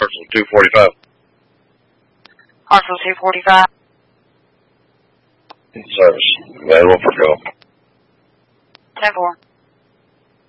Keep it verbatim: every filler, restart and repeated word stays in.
Hartsville two forty-five. Hartsville two forty-five. Service. Available for go. ten four.